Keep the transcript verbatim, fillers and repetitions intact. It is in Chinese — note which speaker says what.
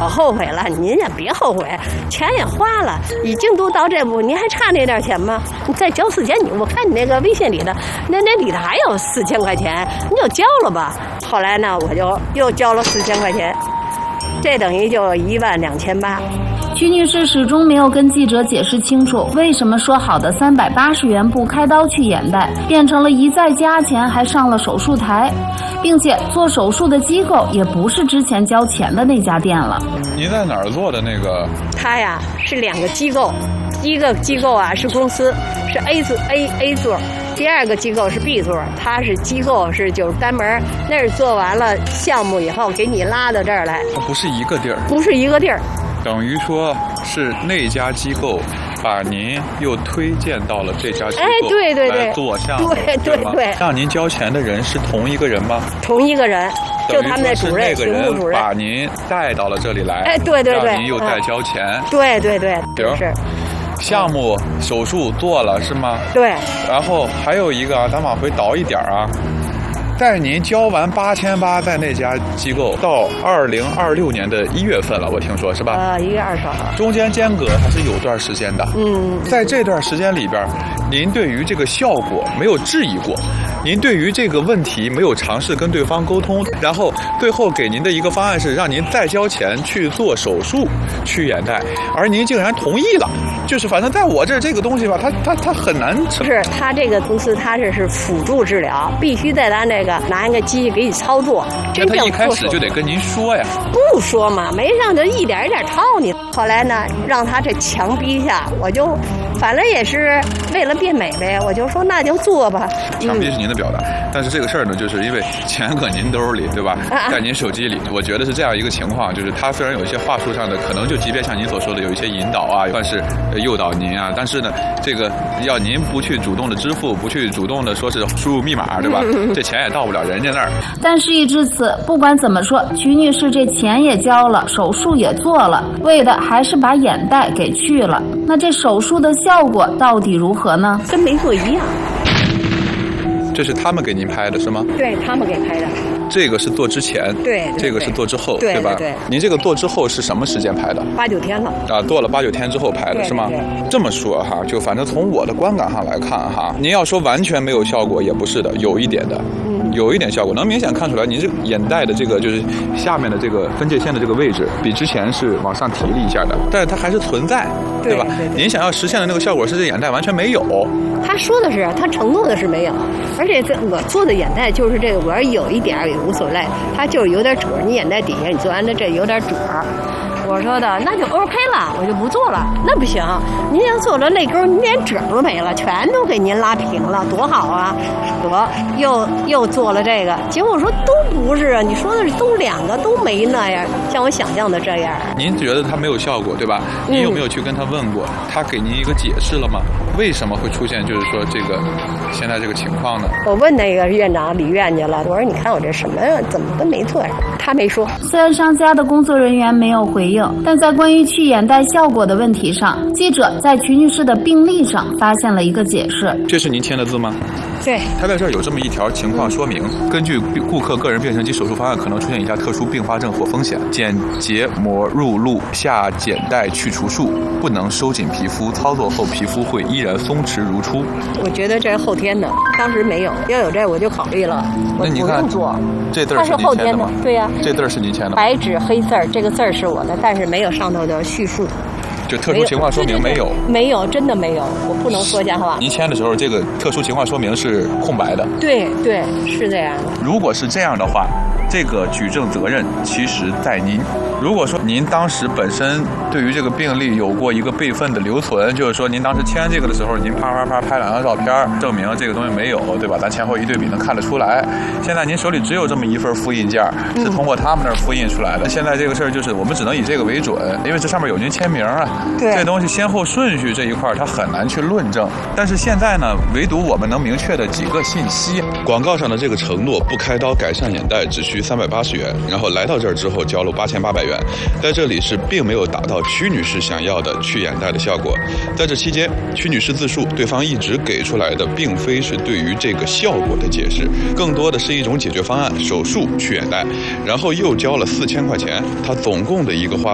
Speaker 1: 老后悔了，您也别后悔，钱也花了，已经都到这步，您还差那点钱吗？你再交四千，你我看你那个微信里的，那那里头还有四千块钱，你就交了吧。后来呢，我就又交了四千块钱，这等于就一万两千八。
Speaker 2: 曲女士始终没有跟记者解释清楚，为什么说好的三百八十元不开刀去眼袋，变成了一再加钱，还上了手术台，并且做手术的机构也不是之前交钱的那家店了。
Speaker 3: 您在哪儿做的那个？
Speaker 1: 他呀是两个机构，一个机构啊是公司，是 A 座 A A 座。第二个机构是 B 座，它是机构是就是单门，那是做完了项目以后给你拉到这儿来，
Speaker 3: 不是一个地儿，
Speaker 1: 不是一个地儿，
Speaker 3: 等于说是那家机构把您又推荐到了这家机构，
Speaker 1: 哎，对对对，
Speaker 3: 来做项目，
Speaker 1: 对对对，
Speaker 3: 让您交钱的人是同一个人吗？
Speaker 1: 同一个人，就他们的主任、
Speaker 3: 巡
Speaker 1: 务主任
Speaker 3: 把您带到了这里来，
Speaker 1: 哎，对对对，
Speaker 3: 让您又再交钱，
Speaker 1: 嗯、对对对，是。
Speaker 3: 项目手术做了是吗？
Speaker 1: 对。
Speaker 3: 然后还有一个啊，咱往回倒一点啊，在您交完八千八，在那家机构到二零二六年的一月份了，我听说是吧？
Speaker 1: 呃，一月二十号。
Speaker 3: 中间间隔还是有段时间的。
Speaker 1: 嗯。
Speaker 3: 在这段时间里边，您对于这个效果没有质疑过，您对于这个问题没有尝试跟对方沟通，然后最后给您的一个方案是让您再交钱去做手术去眼袋，而您竟然同意了。就是反正在我这这个东西吧，它它它很难成。
Speaker 1: 是它这个公司，它这是辅助治疗，必须在咱这个拿一个机器给你操作。真正
Speaker 3: 他一开始就得跟您说呀。
Speaker 1: 不说嘛，没让他一点一点套你。后来呢，让他这强逼下，我就反正也是为了变美呗，我就说那就做吧。
Speaker 3: 强逼是您的表达，嗯、但是这个事儿呢，就是因为钱搁您兜里，对吧？
Speaker 1: 啊、
Speaker 3: 在您手机里，我觉得是这样一个情况，就是他虽然有一些话术上的可能，就即便像您所说的有一些引导啊，算是诱导您啊，但是呢，这个要您不去主动的支付，不去主动的说是输入密码，对吧？嗯、这钱也到不了人家那儿。
Speaker 2: 但事已至此，不管怎么说，曲女士这钱也交了，手术也做了，为的还是把眼袋给去了。那这手术的效果到底如何呢？
Speaker 1: 跟没做一样。
Speaker 3: 这是他们给您拍的是吗？
Speaker 1: 对，他们给拍的。
Speaker 3: 这个是做之前，
Speaker 1: 对，
Speaker 3: 这个是做之后，
Speaker 1: 对
Speaker 3: 吧？
Speaker 1: 对。
Speaker 3: 您这个做之后是什么时间拍的？
Speaker 1: 八九天了。
Speaker 3: 啊，做了八九天之后拍的是吗？这么说哈，就反正从我的观感上来看哈，您要说完全没有效果也不是的，有一点的。嗯，有一点效果，能明显看出来，您这眼袋的这个就是下面的这个分界线的这个位置，比之前是往上提了一下的，但是它还是存在，对吧？
Speaker 1: 对对对，
Speaker 3: 您想要实现的那个效果是这眼袋完全没有。
Speaker 1: 他说的是，他承诺的是没有，而且这我做的眼袋就是这个，我要有一点也无所谓，它就是有点褶，你眼袋底下你做完的这有点褶。我说的那就 OK 了，我就不做了。那不行，您要做了泪沟，您连褶都没了，全都给您拉平了，多好啊！得又又做了这个，结果我说都不是啊，你说的都两个都没那样，像我想象的这样。
Speaker 3: 您觉得它没有效果，对吧？您有没有去跟他问过？嗯、他给您一个解释了吗？为什么会出现就是说这个现在这个情况呢？
Speaker 1: 我问那个院长李院去了，我说你看我这什么呀，怎么跟没做呀？他没说。
Speaker 2: 虽然商家的工作人员没有回应，但在关于去眼袋效果的问题上，记者在曲女士的病历上发现了一个解释。
Speaker 3: 这是您签的字吗？
Speaker 1: 对。
Speaker 3: 他在这儿有这么一条情况说明：根据顾客个人变形及手术方案，可能出现以下特殊并发症或风险：剪结膜入路下睑带去除术，不能收紧皮肤，操作后皮肤会依然松弛如初。
Speaker 1: 我觉得这是后天的，当时没有，要有这我就考虑了，我不用做。
Speaker 3: 这字儿是您签的吗？
Speaker 1: 对呀、啊，
Speaker 3: 这字儿是您签的吗？
Speaker 1: 白纸黑字儿，这个字儿是我的，但是没有上头的叙述。
Speaker 3: 就特殊情况说明没有，
Speaker 1: 对对对没有，真的没有，我不能说瞎话。
Speaker 3: 您签的时候，这个特殊情况说明是空白的。
Speaker 1: 对对，是这样的。
Speaker 3: 如果是这样的话，这个举证责任其实在您。如果说您当时本身对于这个病例有过一个备份的留存，就是说您当时签这个的时候，您啪啪啪拍两张照片，证明这个东西没有，对吧？咱前后一对比能看得出来。现在您手里只有这么一份复印件，是通过他们那儿复印出来的。嗯、现在这个事儿就是我们只能以这个为准，因为这上面有您签名啊。
Speaker 1: 对，
Speaker 3: 这东西先后顺序这一块它很难去论证。但是现在呢，唯独我们能明确的几个信息。广告上的这个承诺不开刀改善眼袋只需三百八十元，然后来到这儿之后交了八千八百元，在这里是并没有达到曲女士想要的去眼袋的效果。在这期间，曲女士自述，对方一直给出来的并非是对于这个效果的解释，更多的是一种解决方案，手术去眼袋，然后又交了四千块钱。她总共的一个花